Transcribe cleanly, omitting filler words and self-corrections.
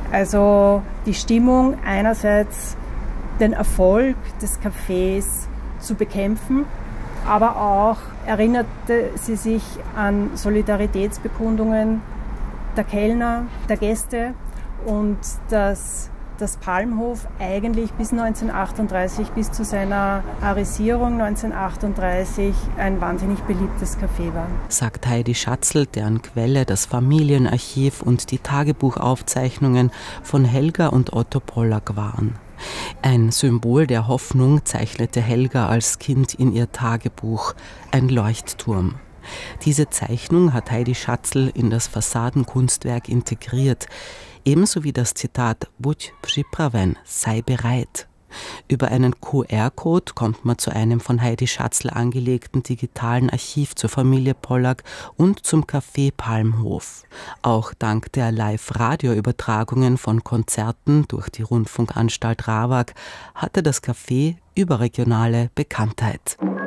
Also die Stimmung, einerseits den Erfolg des Cafés zu bekämpfen, aber auch erinnerte sie sich an Solidaritätsbekundungen der Kellner, der Gäste und dass das Palmhof eigentlich bis 1938, bis zu seiner Arisierung 1938, ein wahnsinnig beliebtes Café war. Sagt Heidi Schatzl, deren Quelle das Familienarchiv und die Tagebuchaufzeichnungen von Helga und Otto Pollack waren. Ein Symbol der Hoffnung zeichnete Helga als Kind in ihr Tagebuch, ein Leuchtturm. Diese Zeichnung hat Heidi Schatzl in das Fassadenkunstwerk integriert, ebenso wie das Zitat Buď připraven, sei bereit. Über einen QR-Code kommt man zu einem von Heidi Schatzl angelegten digitalen Archiv zur Familie Pollack und zum Café Palmhof. Auch dank der Live-Radio-Übertragungen von Konzerten durch die Rundfunkanstalt Rawag hatte das Café überregionale Bekanntheit.